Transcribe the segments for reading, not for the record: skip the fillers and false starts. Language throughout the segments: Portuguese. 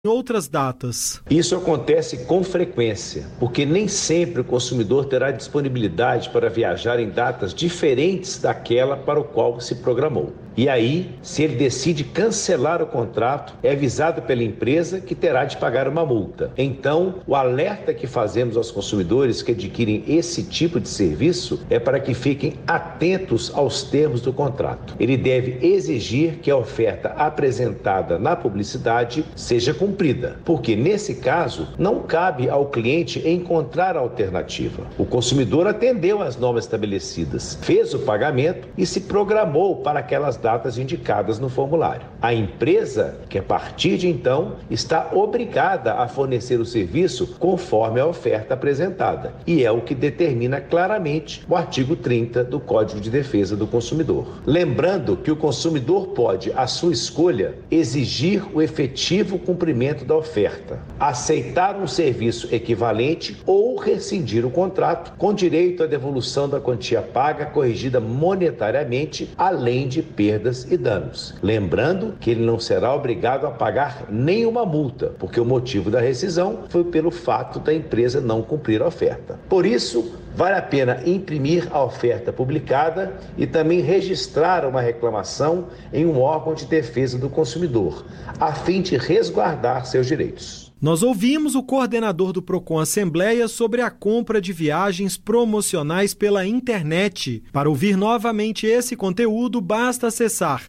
em outras datas. Isso acontece com frequência, porque nem sempre o consumidor terá disponibilidade para viajar em datas diferentes daquela para o qual se programou. E aí, se ele decide cancelar o contrato, é avisado pela empresa que terá de pagar uma multa. Então, o alerta que fazemos aos consumidores que adquirem esse tipo de serviço é para que fiquem atentos aos termos do contrato. Ele deve exigir que a oferta apresentada na publicidade seja cumprida, porque nesse caso não cabe ao cliente encontrar alternativa. O consumidor atendeu às normas estabelecidas, fez o pagamento e se programou para aquelas datas indicadas no formulário. A empresa, que a partir de então está obrigada a fornecer o serviço conforme a oferta apresentada, e é o que determina claramente o artigo 30 do Código de Defesa do Consumidor. Lembrando que o consumidor pode, à sua escolha, exigir o efetivo cumprimento da oferta, aceitar um serviço equivalente ou rescindir o contrato, com direito à devolução da quantia paga corrigida monetariamente, além de perdas e danos. Lembrando que ele não será obrigado a pagar nenhuma multa, porque o motivo da rescisão foi pelo fato da empresa não cumprir a oferta. Por isso, vale a pena imprimir a oferta publicada e também registrar uma reclamação em um órgão de defesa do consumidor, a fim de resguardar seus direitos. Nós ouvimos o coordenador do Procon Assembleia sobre a compra de viagens promocionais pela internet. Para ouvir novamente esse conteúdo, basta acessar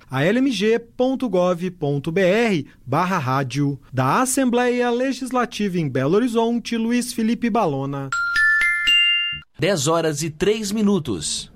almg.gov.br/rádio. Da Assembleia Legislativa em Belo Horizonte, Luiz Felipe Balona. 10 horas e 3 minutos.